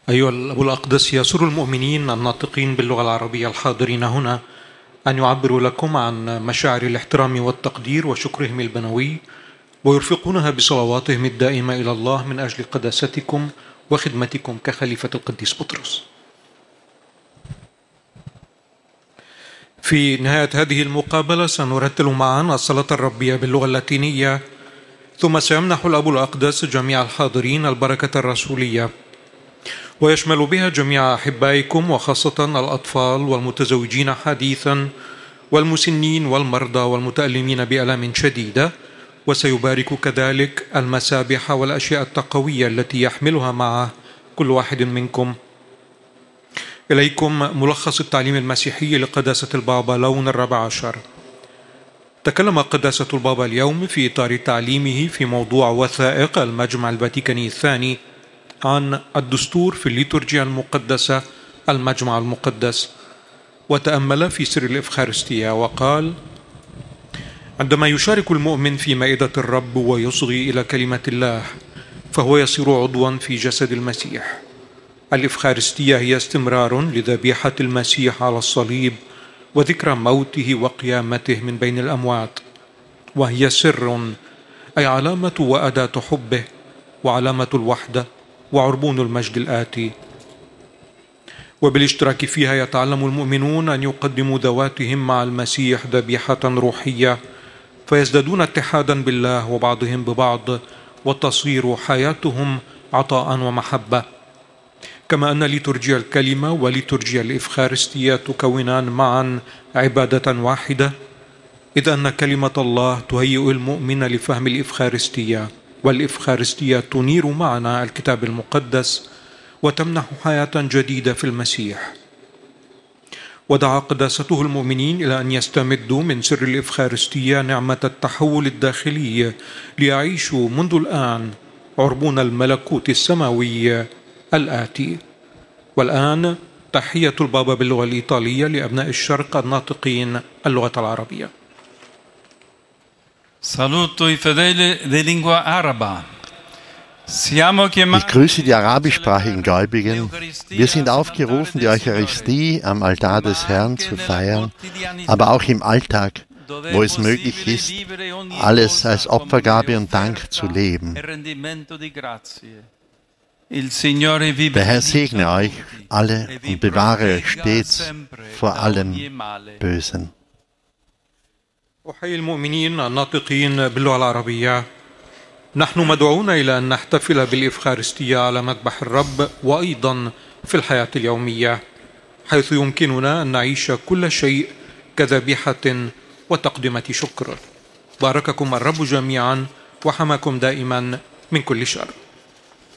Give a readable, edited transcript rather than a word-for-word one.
أيها الأب الأقدس، يسر المؤمنين الناطقين باللغة العربية الحاضرين هنا أن يعبروا لكم عن مشاعر الاحترام والتقدير وشكرهم البنوي، ويرفقونها بصلواتهم الدائمة إلى الله من أجل قداستكم وخدمتكم كخليفة القديس بطرس. في نهاية هذه المقابلة سنرتل معا الصلاة الربية باللغة اللاتينية، ثم سيمنح الأب الأقدس جميع الحاضرين البركة الرسولية، ويشمل بها جميع أحبائكم وخاصة الأطفال والمتزوجين حديثا والمسنين والمرضى والمتألمين بآلام شديدة، وسيبارك كذلك المسابح والأشياء التقوية التي يحملها معه كل واحد منكم. إليكم ملخص التعليم المسيحي لقداسة البابا لون ال14. تكلم قداسة البابا اليوم في إطار تعليمه في موضوع وثائق المجمع الفاتيكاني الثاني عن الدستور في الليتورجيا المقدسة المجمع المقدس، وتأمل في سر الإفخارستيا وقال: عندما يشارك المؤمن في مائدة الرب ويصغي إلى كلمة الله فهو يصير عضوا في جسد المسيح. الإفخارستيا هي استمرار لذبيحة المسيح على الصليب وذكرى موته وقيامته من بين الأموات، وهي سر أي علامة وأداة حبه وعلامة الوحدة وعربون المجد الآتي. وبالاشتراك فيها يتعلم المؤمنون أن يقدموا ذواتهم مع المسيح ذبيحة روحية، فيزدادون اتحادا بالله وبعضهم ببعض، وتصير حياتهم عطاء ومحبة. كما أن ليتورجيا الكلمة وليتورجيا الإفخارستية تكونان معا عبادة واحدة، إذ أن كلمة الله تهيئ المؤمن لفهم الإفخارستية، والإفخارستية تنير معنا الكتاب المقدس وتمنح حياة جديدة في المسيح. ودعا قداسته المؤمنين إلى أن يستمدوا من سر الإفخارستية نعمة التحول الداخلي ليعيشوا منذ الآن عربون الملكوت السماوي الآتي. والآن تحية البابا باللغة الإيطالية لأبناء الشرق الناطقين اللغة العربية. Saluto I fedeli di lingua araba. Ich grüße die arabischsprachigen Gläubigen. Wir sind aufgerufen, die Eucharistie am Altar des Herrn zu feiern, aber auch im Alltag, wo es möglich ist, alles als Opfergabe und Dank zu leben. Der Herr segne euch alle und bewahre euch stets vor allem Bösen. أحيي المؤمنين الناطقين باللغة العربية. نحن مدعوون إلى أن نحتفل بالإفخارستية على مذبح الرب وأيضا في الحياة اليومية، حيث يمكننا أن نعيش كل شيء كذبيحة وتقدمة شكر. بارككم الرب جميعا وحماكم دائما من كل شر.